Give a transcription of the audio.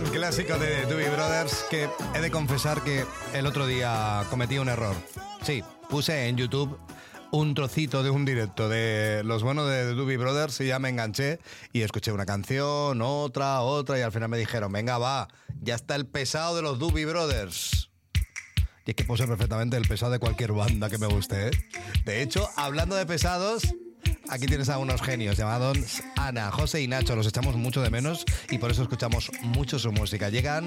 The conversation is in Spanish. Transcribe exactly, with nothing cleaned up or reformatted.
Clásico de Doobie Brothers, que he de confesar que el otro día cometí un error. Sí, puse en YouTube un trocito de un directo de los buenos de Doobie Brothers y ya me enganché y escuché una canción, otra, otra y al final me dijeron, venga va, ya está el pesado de los Doobie Brothers. Y es que puedo ser perfectamente el pesado de cualquier banda que me guste, ¿eh? De hecho, hablando de pesados, aquí tienes a unos genios llamados Ana, José y Nacho. Los echamos mucho de menos y por eso escuchamos mucho su música. Llegan